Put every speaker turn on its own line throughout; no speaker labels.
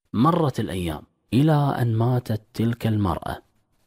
مرت الأيام إلى أن ماتت تلك المرأة.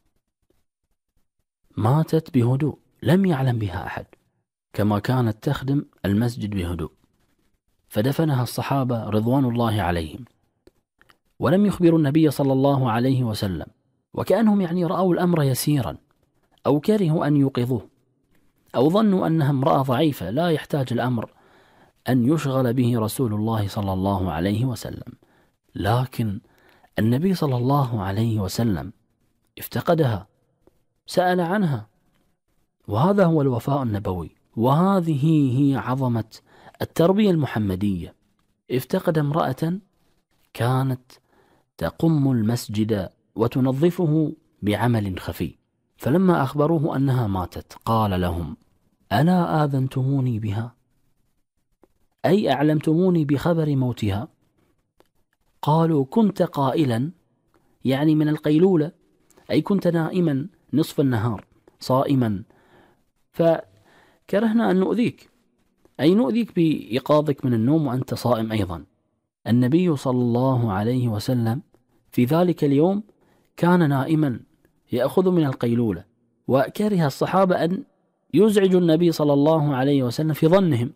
ماتت بهدوء، لم يعلم بها أحد، كما كانت تخدم المسجد بهدوء. فدفنها الصحابة رضوان الله عليهم، ولم يخبروا النبي صلى الله عليه وسلم، وكأنهم رأوا الأمر يسيرا، أو كرهوا أن يوقظوه، أو ظنوا أنها امرأة ضعيفة لا يحتاج الأمر أن يشغل به رسول الله صلى الله عليه وسلم. لكن النبي صلى الله عليه وسلم افتقدها، سأل عنها، وهذا هو الوفاء النبوي، وهذه هي عظمة التربية المحمدية. افتقد امرأة كانت تقم المسجد وتنظفه بعمل خفي، فلما أخبروه أنها ماتت قال لهم: ألا آذنتموني بها؟ أي أعلمتموني بخبر موتها؟ قالوا: كنت قائلا، من القيلولة، أي كنت نائما نصف النهار صائما، فكرهنا أن نؤذيك، أي نؤذيك بإيقاظك من النوم وأنت صائم أيضا. النبي صلى الله عليه وسلم في ذلك اليوم كان نائما يأخذ من القيلولة، وكره الصحابة أن يزعجوا النبي صلى الله عليه وسلم في ظنهم،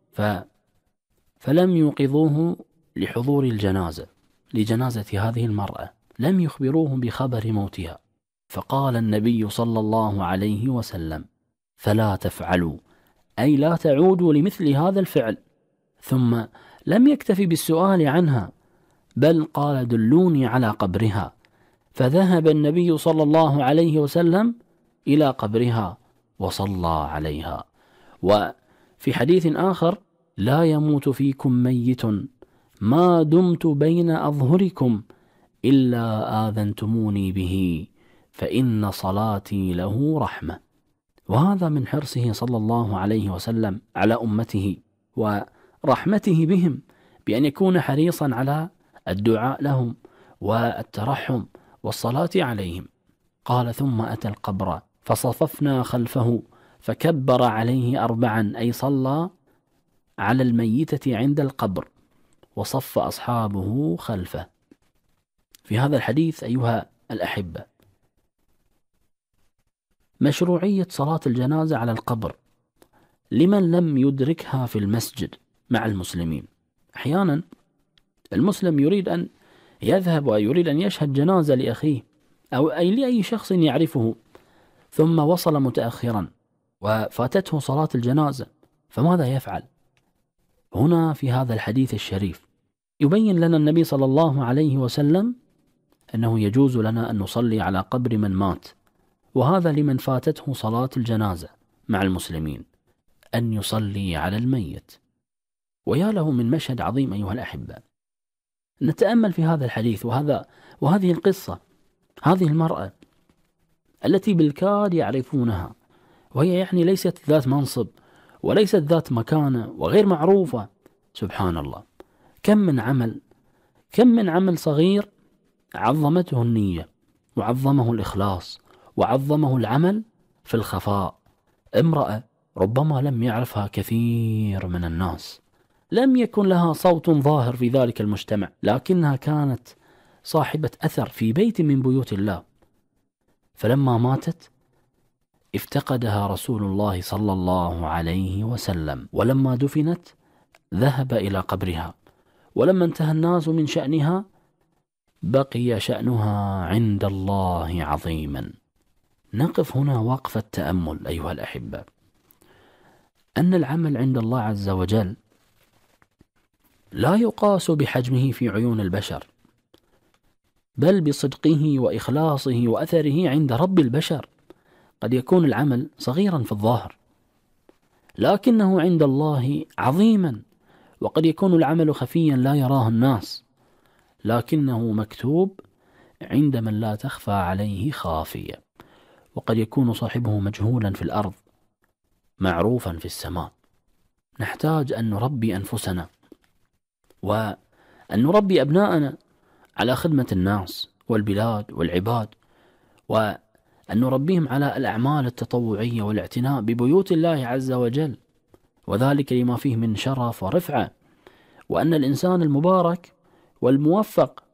فلم يوقظوه لحضور الجنازة، لجنازة هذه المرأة، لم يخبروه بخبر موتها. فقال النبي صلى الله عليه وسلم: فلا تفعلوا، أي لا تعودوا لمثل هذا الفعل. ثم لم يكتفي بالسؤال عنها، بل قال: دلوني على قبرها. فذهب النبي صلى الله عليه وسلم إلى قبرها وصلى عليها. وفي حديث آخر: لا يموت فيكم ميت ما دمت بين أظهركم إلا آذنتموني به، فإن صلاتي له رحمة. وهذا من حرصه صلى الله عليه وسلم على أمته ورحمته بهم، بأن يكون حريصا على الدعاء لهم والترحم والصلاة عليهم. قال: ثم أتى القبر فصففنا خلفه فكبر عليه 4، أي صلى على الميتة عند القبر، وصف أصحابه خلفه. في هذا الحديث أيها الأحبة مشروعية صلاة الجنازة على القبر لمن لم يدركها في المسجد مع المسلمين. أحيانا المسلم يريد أن يذهب ويريد أن يشهد جنازة لأخيه أو لأي شخص يعرفه، ثم وصل متأخرا وفاتته صلاة الجنازة، فماذا يفعل؟ هنا في هذا الحديث الشريف يبين لنا النبي صلى الله عليه وسلم أنه يجوز لنا أن نصلي على قبر من مات، وهذا لمن فاتته صلاة الجنازة مع المسلمين، أن يصلي على الميت. ويا له من مشهد عظيم أيها الأحبة. نتأمل في هذا الحديث وهذه القصة، هذه المرأة التي بالكاد يعرفونها، وهي ليست ذات منصب وليست ذات مكانة وغير معروفة. سبحان الله، كم من عمل صغير عظمته النية وعظمه الإخلاص وعظمه العمل في الخفاء. امرأة ربما لم يعرفها كثير من الناس، لم يكن لها صوت ظاهر في ذلك المجتمع، لكنها كانت صاحبة أثر في بيت من بيوت الله. فلما ماتت افتقدها رسول الله صلى الله عليه وسلم، ولما دفنت ذهب إلى قبرها، ولما انتهى الناس من شأنها بقي شأنها عند الله عظيما. نقف هنا وقفة تأمل أيها الأحبة، أن العمل عند الله عز وجل لا يقاس بحجمه في عيون البشر، بل بصدقه وإخلاصه وأثره عند رب البشر. قد يكون العمل صغيرا في الظاهر لكنه عند الله عظيما، وقد يكون العمل خفيا لا يراه الناس لكنه مكتوب عند من لا تخفى عليه خافية، وقد يكون صاحبه مجهولا في الأرض معروفا في السماء. نحتاج أن نربي أنفسنا وأن نربي أبناءنا على خدمة الناس والبلاد والعباد، وأن نربيهم على الأعمال التطوعية والاعتناء ببيوت الله عز وجل، وذلك لما فيه من شرف ورفعة، وأن الإنسان المبارك والموفق